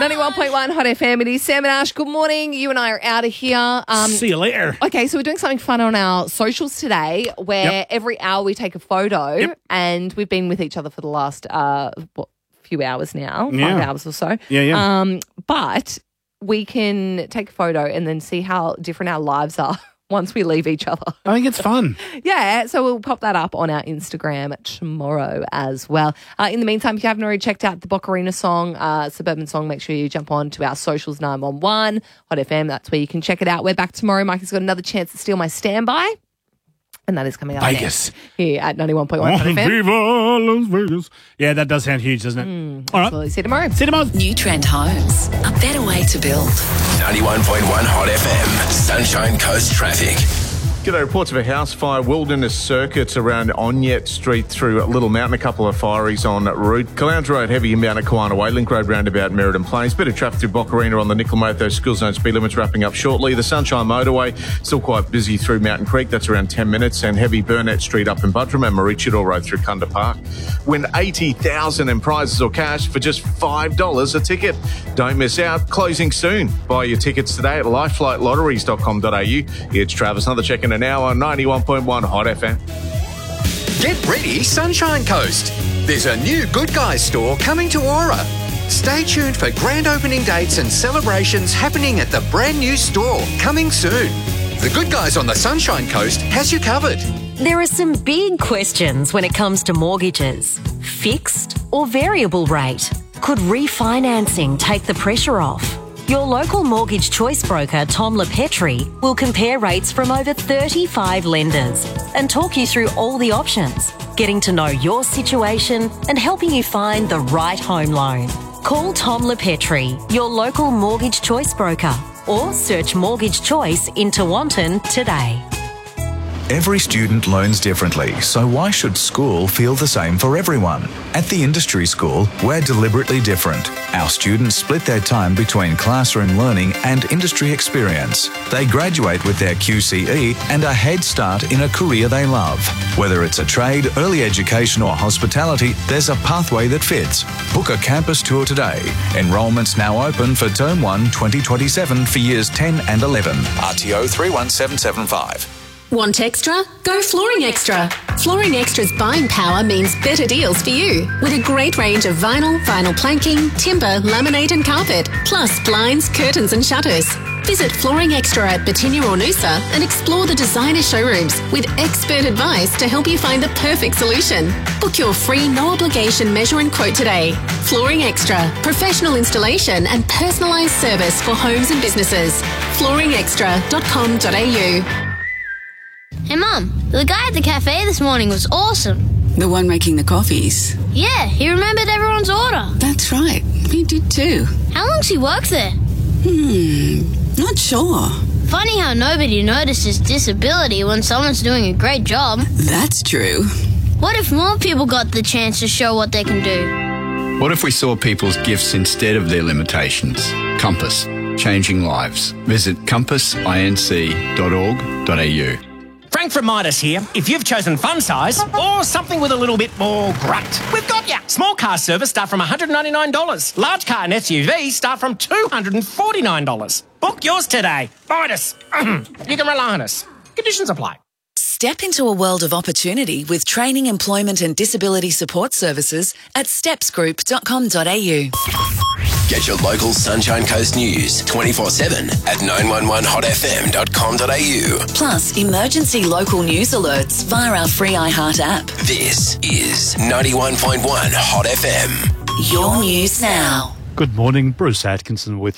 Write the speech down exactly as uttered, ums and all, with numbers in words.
ninety-one point one Hot F M. It is Sam and Ash. Good morning. You and I are out of here. Um, See you later. Okay, so we're doing something fun on our socials today where Yep. every hour we take a photo Yep. and we've been with each other for the last uh, what, few hours now, five Yeah. hours or so. Yeah, yeah. Um, but we can take a photo and then see how different our lives are once we leave each other. I think it's fun. Yeah, so we'll pop that up on our Instagram tomorrow as well. Uh, in the meantime, if you haven't already checked out the Bocarina song, uh, Suburban Song, make sure you jump on to our socials, nine one one Hot F M. That's where you can check it out. We're back tomorrow. Mike has got another chance to steal my standby. And that is coming up Vegas. next here at ninety-one point one Hot F M. Viva Las Vegas. Yeah, that does sound huge, doesn't it? Mm, All right. absolutely. See you tomorrow. See you tomorrow. New Trend Homes, a better way to build. ninety-one point one Hot F M. Sunshine Coast traffic. G'day, reports of a house fire, Wilderness Circuits around Onyet Street through Little Mountain, a couple of fireys on route. Calounge Road, heavy inbound at Kawana Way, Link Road roundabout Meriden Plains. Bit of traffic through Bocarina on the Nickel-Matho school zone speed limits wrapping up shortly. The Sunshine Motorway, still quite busy through Mountain Creek, that's around ten minutes. And heavy Burnett Street up in Buttram and Maroochydore Road through Kunda Park. Win eighty thousand dollars in prizes or cash for just five dollars a ticket. Don't miss out, closing soon. Buy your tickets today at lifeflight lotteries dot com dot a u. It's Travis, another check in an hour on ninety-one point one Hot F M. Get ready, Sunshine Coast. There's a new Good Guys store coming to Aura. Stay tuned for grand opening dates and celebrations happening at the brand new store coming soon. The Good Guys on the Sunshine Coast has you covered. There are some big questions when it comes to mortgages. Fixed or variable rate? Could refinancing take the pressure off? Your local mortgage choice broker, Tom LePetri, will compare rates from over thirty-five lenders and talk you through all the options, getting to know your situation and helping you find the right home loan. Call Tom LePetri, your local mortgage choice broker, or search Mortgage Choice in Tewantin today. Every student learns differently, so why should school feel the same for everyone? At the Industry School, we're deliberately different. Our students split their time between classroom learning and industry experience. They graduate with their Q C E and a head start in a career they love. Whether it's a trade, early education or hospitality, there's a pathway that fits. Book a campus tour today. Enrolment's now open for Term one twenty twenty-seven for years ten and eleven. R T O three one seven seven five. Want extra? Go Flooring Extra. Flooring Extra's buying power means better deals for you. With a great range of vinyl, vinyl planking, timber, laminate and carpet, plus blinds, curtains and shutters. Visit Flooring Extra at Batinia or Noosa and explore the designer showrooms with expert advice to help you find the perfect solution. Book your free no-obligation measure and quote today. Flooring Extra. Professional installation and personalised service for homes and businesses. flooring extra dot com dot a u. Hey Mum, the guy at the cafe this morning was awesome. The one making the coffees? Yeah, he remembered everyone's order. That's right, he did too. How long's he worked there? Hmm, not sure. Funny how nobody notices disability when someone's doing a great job. That's true. What if more people got the chance to show what they can do? What if we saw people's gifts instead of their limitations? Compass, changing lives. Visit compass inc dot org dot a u. Frank from Midas here. If you've chosen fun size or something with a little bit more grunt, we've got ya. Small car service start from one hundred ninety-nine dollars. Large car and S U V start from two hundred forty-nine dollars. Book yours today. Midas. You can rely on us. Conditions apply. Step into a world of opportunity with training, employment and disability support services at steps group dot com dot a u. Get your local Sunshine Coast news twenty-four seven at nine one one hot f m dot com dot a u. Plus, emergency local news alerts via our free iHeart app. This is ninety-one point one Hot F M. Your news now. Good morning, Bruce Atkinson with